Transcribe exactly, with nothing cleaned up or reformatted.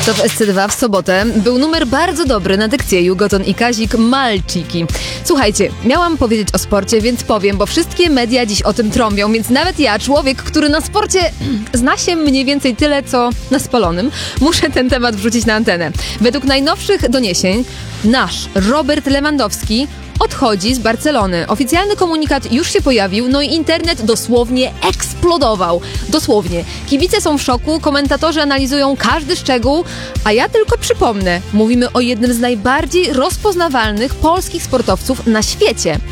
To w S C dwa w sobotę był numer bardzo dobry na dykcję Jugoton i Kazik Malciki. Słuchajcie, miałam powiedzieć o sporcie, więc powiem, bo wszystkie media dziś o tym trąbią, więc nawet ja, człowiek, który na sporcie zna się mniej więcej tyle, co na spalonym, muszę ten temat wrzucić na antenę. Według najnowszych doniesień nasz Robert Lewandowski odchodzi z Barcelony. Oficjalny komunikat już się pojawił, no i internet dosłownie eksplodował. Dosłownie. Kibice są w szoku, komentatorzy analizują każdy szczegół, a ja tylko przypomnę, mówimy o jednym z najbardziej rozpoznawalnych polskich sportowców na świecie.